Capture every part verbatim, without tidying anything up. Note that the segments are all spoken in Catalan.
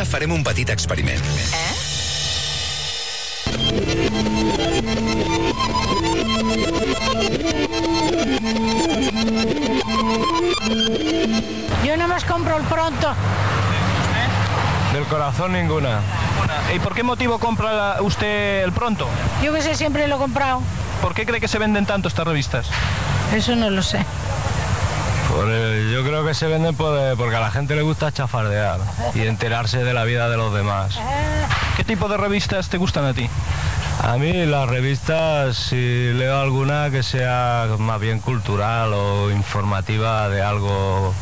Ara farem un petit experiment. Eh? Yo nada más compro el Pronto. Del corazón ninguna. ¿Y por qué motivo compra la- usted el Pronto? Yo que sé, siempre lo he comprado. ¿Por qué cree que se venden tanto estas revistas? Eso no lo sé. Por el- yo creo que se venden por, eh, porque a la gente le gusta chafardear y enterarse de la vida de los demás. ¿Qué tipo de revistas te gustan a ti? A mí las revistas, si leo alguna que sea más bien cultural o informativa de algo,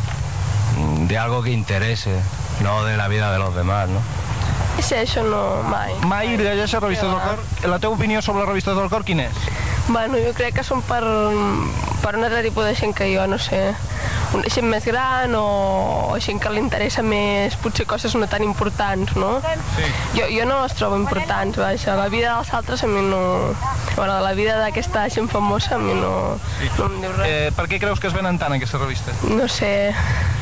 de algo que interese, no de la vida de los demás, no? Sí, això no, mai. Mai llegeixes revistes del cor? La teva opinió sobre les revistes del cor quina és? Bueno, jo crec que són per, per un altre tipus de gent que jo, no sé, una gent més gran o gent que li interessa més, potser coses no tan importants, no? Sí. Jo, jo no les trobo importants, vaja. La vida dels altres a mi no... Bueno, la vida d'aquesta gent famosa a mi no, Sí. no em diu res. Eh, per què creus que es venen tant aquestes revistes? No sé,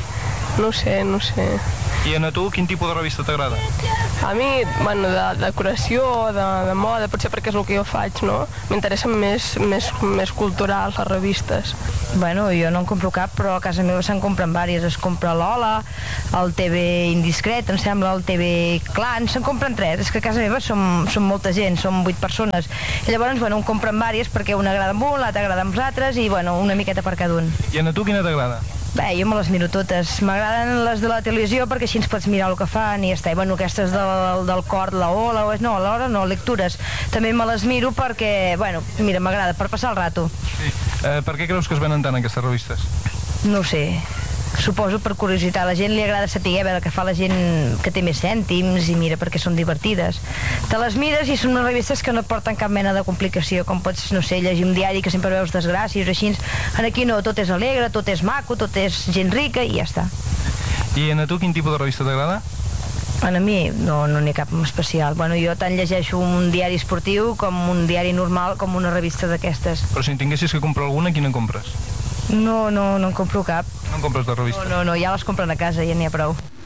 no sé, no sé. I a tu, quin tipus de revista t'agrada? A mi, bueno, de decoració, de, de moda, potser perquè és el que jo faig, no? M'interessen més, més, més culturals, les revistes. Bueno, jo no en compro cap, però a casa meva se'n compren vàries. Es compra l'Ola, el T V Indiscret, em sembla, el T V Clan, se'n compren tres. És que a casa meva som, som molta gent, som vuit persones. I llavors, bueno, en compren vàries perquè una agrada amb un, l'altra agrada amb els altres i, bueno, una miqueta per cada un. I a tu quina t'agrada? Bé, jo me les miro totes. M'agraden les de la televisió perquè així ens pots mirar el que fan i ja està. I bueno, aquestes del, del cor, la Ola, no, l'Hora no, lectures. També me les miro perquè, bueno, mira, m'agrada, per passar el rato. Sí. Eh, per què creus que es venen tant aquestes revistes? No ho sé. Suposo per curiositat. A la gent li agrada saber veure què fa la gent que té més cèntims i mira perquè són divertides. Te les mires i són unes revistes que no et porten cap mena de complicació, com pots, no sé, llegir un diari que sempre veus desgràcies o així. En aquí no, tot és alegre, tot és maco, tot és gent rica i ja està. I a tu quin tipus de revista t'agrada? A mi no n'hi no ha cap especial. Bueno, jo tant llegeixo un diari esportiu com un diari normal com una revista d'aquestes. Però si en tinguessis que comprar alguna, quina en compres? No, no, no en compro cap. No en compres de revistes? No, no, no, ja les compren a casa, ja n'hi ha prou.